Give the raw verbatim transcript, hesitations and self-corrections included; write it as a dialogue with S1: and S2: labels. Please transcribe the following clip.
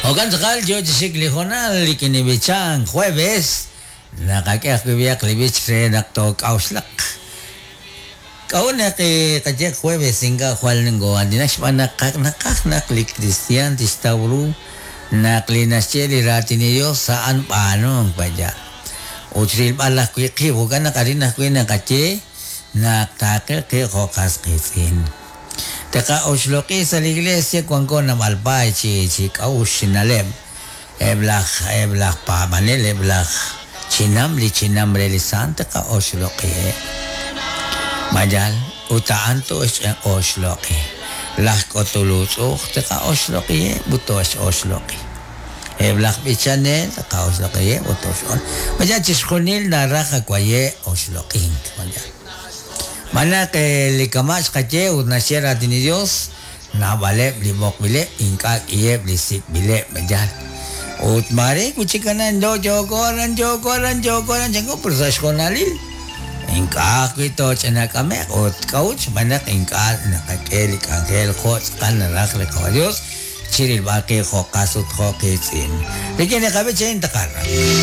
S1: Okan sakal yo jisik lijonal likinibichan jueves nakakakibyak libich re nakto kauslak. Kauna ke kajak jueves singa jual nengo andinas panakak nakak naklik Kristian tistauru naklinas celi ratini yo saan panong paja. Utril balah kue ki bukan nakarina kue nakace naktakel ke hokas kesin. Teka osloki sa iglesia kung ko na malbay si si kaus sinalem eblak eblak pa manel eblak chinam li chinam relisan teka osloki majal utaan to es osloki lah kotulus oh teka osloki butos osloki eblak bichane teka osloki butos on majal chiskonil na raka kwaye osloki majal mana que le camas caché una sierra de Dios na vale libok bile inka iye blisik bile majal ut mare kuchikanan do jogoran jogoran jogoran jango proses konalil inka kito chana kame ut couch mana inka na kakeli kangel khot kan rak le Dios chiril ba ke khokasut khokesin lekin kabe chen takar